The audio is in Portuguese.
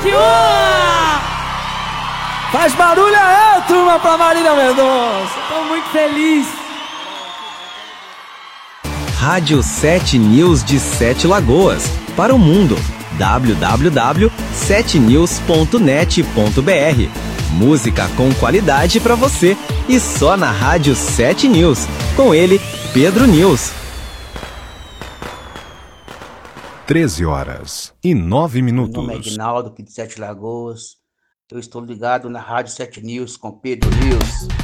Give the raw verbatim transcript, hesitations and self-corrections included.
sete um! Faz barulho aí, turma, pra Marília Mendonça. Tô muito feliz. Rádio sete News de Sete Lagoas. Para o mundo. w w w ponto sete news ponto net ponto b r. Música com qualidade para você. E só na Rádio sete News. Com ele, Pedro News. treze horas e nove minutos. Meu nome é Aguinaldo, aqui de Sete Lagoas. Eu estou ligado na Rádio sete News com Pedro News.